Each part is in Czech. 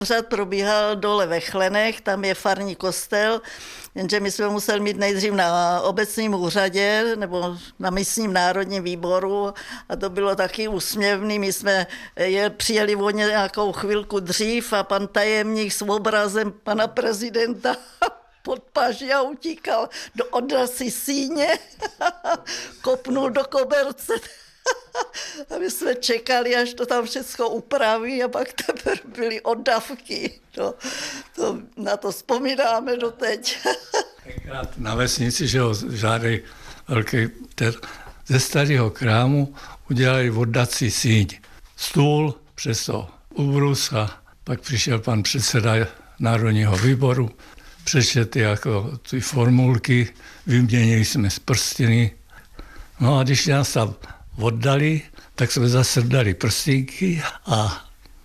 Pořád probíhal dole ve Chlenech, tam je farní kostel, jenže my jsme museli mít nejdřív na obecním úřadě nebo na místním národním výboru a to bylo taky úsměvný. My jsme přijeli o nějakou chvilku dřív a pan tajemník s obrazem pana prezidenta pod paží a utíkal do odrasy síně, kopnul do koberce. A my jsme čekali, až to tam všechno upraví a pak teprve byly oddavky. Na to vzpomínáme doteď. Na vesnici, že ho žádný velký ze starého krámu udělali oddací síň. Stůl přes to ubrus a pak přišel pan předseda Národního výboru, přečetl jako ty formulky, vyměnili jsme z prstiny. No a když nás tam oddali, tak jsme zase dali prstinky a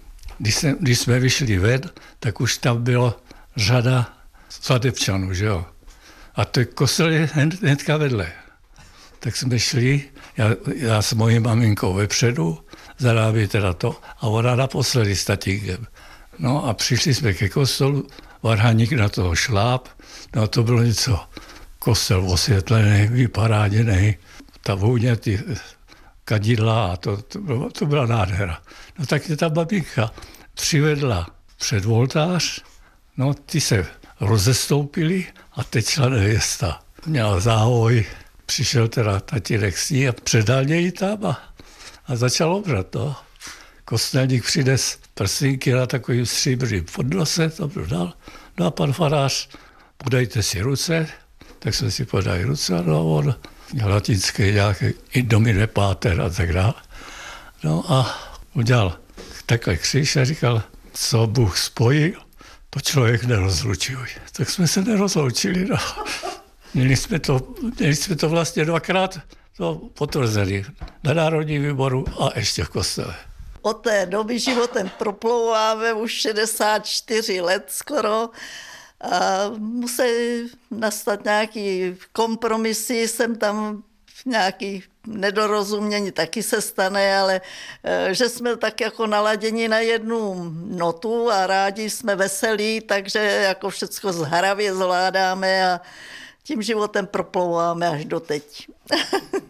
když jsme vyšli ven, tak už tam bylo řada svatebčanů, že jo. A to kostel je hnedka vedle. Tak jsme šli, já s mojí maminkou vepředu, zarábí teda to, a ona naposledy s tatínkem. No a přišli jsme ke kostelu, varhaník na toho šláp, no a to bylo něco, kostel osvětlený, vyparáděný, ta vůně, ty kadidla a to byla nádhera. No tak je ta babinka přivedla před oltář, no ty se rozestoupili a teď šla nevěsta. Měla záhoj, přišel teda tatínek s ní a předal něj tam a začal obřad. No. Kostelník přines prstinky na takovým stříbrným podnose, to dodal. No a pan farář, podejte si ruce, tak jsme si podali ruce, no on latinský nějaký Indomine Pater a tak dále. No a udělal takový kříž a říkal, co Bůh spojil, to člověk nerozlučuje. Tak jsme se nerozloučili. No. Měli jsme to vlastně dvakrát potvrzený na Národním výboru a ještě v kostele. Od té doby životem proplouváme už 64 let skoro. A musí nastat nějaký kompromisy, jsem tam nějaký nedorozumění taky se stane, ale že jsme tak jako naladěni na jednu notu a rádi jsme veselí, takže jako všecko zhravě zvládáme a tím životem proplouváme až doteď.